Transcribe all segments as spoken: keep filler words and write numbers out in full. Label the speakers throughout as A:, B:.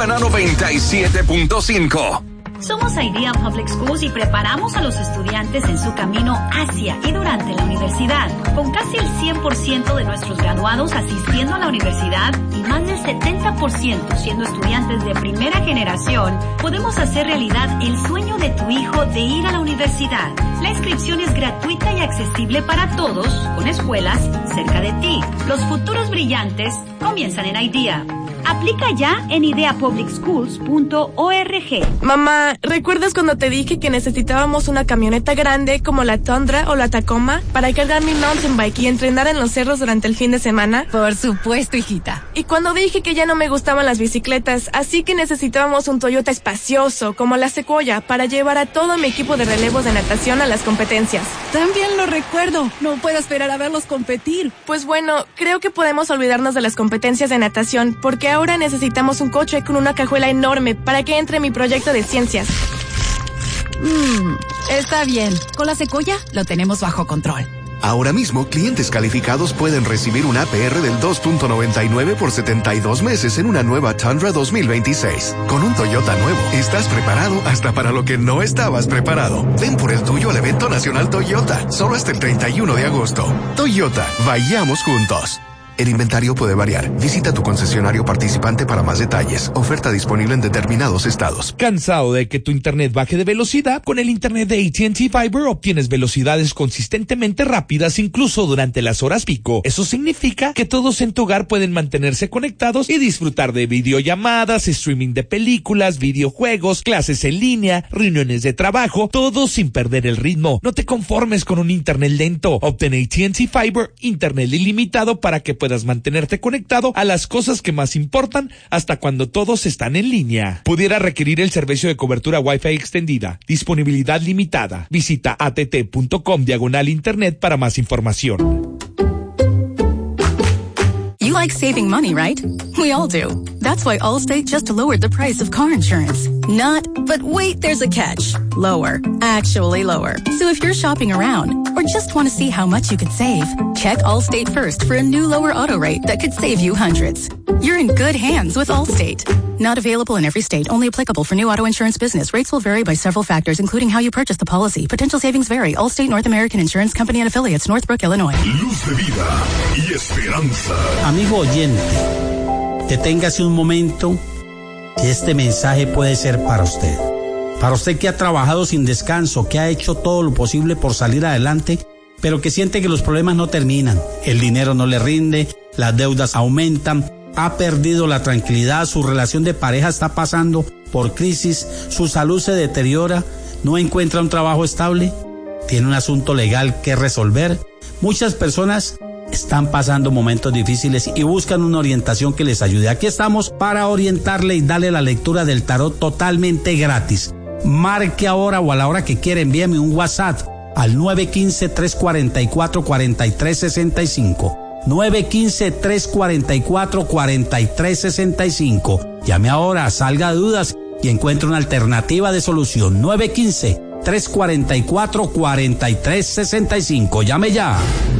A: Buena noventa y siete punto cinco.
B: Somos Idea Public Schools y preparamos a los estudiantes en su camino hacia y durante la universidad. Con casi el cien por ciento de nuestros graduados asistiendo a la universidad y más del setenta por ciento siendo estudiantes de primera generación, podemos hacer realidad el sueño de tu hijo de ir a la universidad. La inscripción es gratuita y accesible para todos, con escuelas cerca de ti. Los futuros brillantes comienzan en Idea. Aplica ya en idea public schools punto org.
C: Mamá, ¿recuerdas cuando te dije que necesitábamos una camioneta grande como la Tundra o la Tacoma para cargar mi mountain bike y entrenar en los cerros durante el fin de semana?
D: Por supuesto, hijita.
C: Y cuando dije que ya no me gustaban las bicicletas, así que necesitábamos un Toyota espacioso como la Sequoia para llevar a todo mi equipo de relevos de natación a las competencias.
D: También lo recuerdo. No puedo esperar a verlos competir.
C: Pues bueno, creo que podemos olvidarnos de las competencias de natación porque ahora necesitamos un coche con una cajuela enorme para que entre mi proyecto de ciencias.
D: Mmm, está bien. Con la Sequoia lo tenemos bajo control.
E: Ahora mismo, clientes calificados pueden recibir un A P R del dos punto noventa y nueve por setenta y dos meses en una nueva Tundra dos mil veintiséis. Con un Toyota nuevo, estás preparado hasta para lo que no estabas preparado. Ven por el tuyo al evento nacional Toyota, solo hasta el treinta y uno de agosto. Toyota, vayamos juntos. El inventario puede variar. Visita tu concesionario participante para más detalles. Oferta disponible en determinados estados.
F: ¿Cansado de que tu internet baje de velocidad? Con el internet de A T and T Fiber obtienes velocidades consistentemente rápidas incluso durante las horas pico. Eso significa que todos en tu hogar pueden mantenerse conectados y disfrutar de videollamadas, streaming de películas, videojuegos, clases en línea, reuniones de trabajo, todo sin perder el ritmo. No te conformes con un internet lento. Obtén A T and T Fiber, internet ilimitado para que puedas mantenerte conectado a las cosas que más importan hasta cuando todos están en línea. Pudiera requerir el servicio de cobertura Wi-Fi extendida. Disponibilidad limitada. Visita att.com diagonal internet para más información.
D: You like saving money, right? We all do. That's why Allstate just lowered the price of car insurance. Not, but wait, there's a catch. Lower. Actually lower. So if you're shopping around or just want to see how much you could save, check Allstate first for a new lower auto rate that could save you hundreds. You're in good hands with Allstate. Not available in every state. Only applicable for new auto insurance business. Rates will vary by several factors, including how you purchase the policy. Potential savings vary. Allstate North American Insurance Company and Affiliates, Northbrook, Illinois.
G: Luz de vida y esperanza.
H: Amigo oyente, deténgase un momento, que este mensaje puede ser para usted. Para usted que ha trabajado sin descanso, que ha hecho todo lo posible por salir adelante, pero que siente que los problemas no terminan. El dinero no le rinde, las deudas aumentan, ha perdido la tranquilidad, su relación de pareja está pasando por crisis, su salud se deteriora, no encuentra un trabajo estable, tiene un asunto legal que resolver. Muchas personas están pasando momentos difíciles y buscan una orientación que les ayude. Aquí estamos para orientarle y darle la lectura del tarot totalmente gratis. Marque ahora o a la hora que quiera, envíeme un WhatsApp al nueve uno cinco, tres cuatro cuatro, cuatro tres seis cinco. nueve uno cinco, tres cuatro cuatro, cuatro tres seis cinco. Llame ahora, salga de dudas y encuentre una alternativa de solución. nueve uno cinco, tres cuatro cuatro, cuatro tres seis cinco. Llame ya.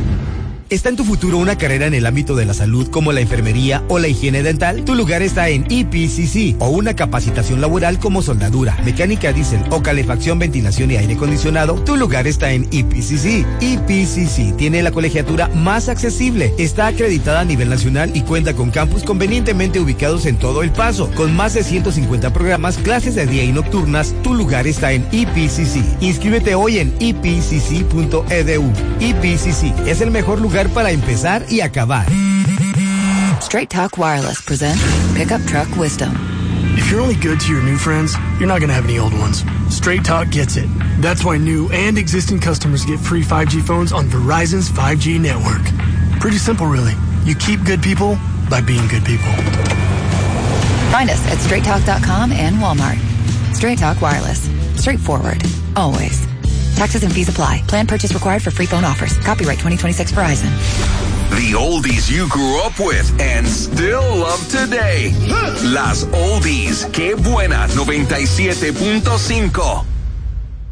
I: ¿Está en tu futuro una carrera en el ámbito de la salud como la enfermería o la higiene dental? Tu lugar está en E P C C. O una capacitación laboral como soldadura, mecánica diésel o calefacción, ventilación y aire acondicionado. Tu lugar está en E P C C. E P C C tiene la colegiatura más accesible. Está acreditada a nivel nacional y cuenta con campus convenientemente ubicados en todo El Paso. Con más de ciento cincuenta programas, clases de día y nocturnas, tu lugar está en E P C C. Inscríbete hoy en e p c c punto e d u. E P C C es el mejor lugar para empezar y acabar.
J: Straight Talk Wireless presents Pickup Truck Wisdom.
K: If you're only good to your new friends, you're not going to have any old ones. Straight Talk gets it. That's why new and existing customers get free five G phones on Verizon's five G network. Pretty simple, really. You keep good people by being good people.
J: Find us at straight talk dot com and Walmart. Straight Talk Wireless. Straightforward. Always. Taxes and fees apply. Plan purchase required for free phone offers. Copyright twenty twenty-six Verizon.
A: The oldies you grew up with and still love today. Las oldies. Qué buena noventa y siete punto cinco.